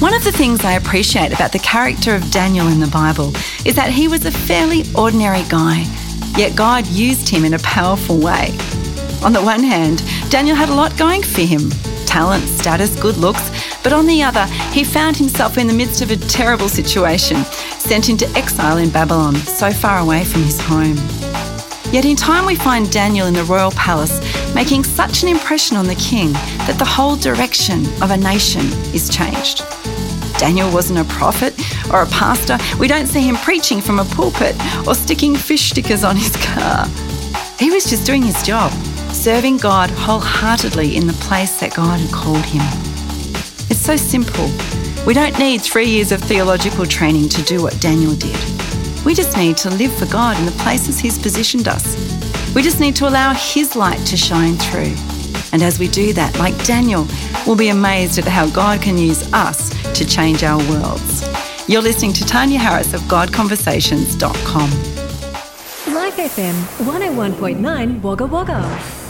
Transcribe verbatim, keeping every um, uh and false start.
One of the things I appreciate about the character of Daniel in the Bible is that he was a fairly ordinary guy, yet God used him in a powerful way. On the one hand, Daniel had a lot going for him: talent, status, good looks. But on the other, he found himself in the midst of a terrible situation, sent into exile in Babylon, so far away from his home. Yet in time we find Daniel in the royal palace making such an impression on the king that the whole direction of a nation is changed. Daniel wasn't a prophet or a pastor. We don't see him preaching from a pulpit or sticking fish stickers on his car. He was just doing his job, serving God wholeheartedly in the place that God had called him. It's so simple. We don't need three years of theological training to do what Daniel did. We just need to live for God in the places He's positioned us. We just need to allow His light to shine through. And as we do that, like Daniel, we'll be amazed at how God can use us to change our worlds. You're listening to Tanya Harris of God Conversations dot com. Life F M one oh one point nine Wagga Wagga.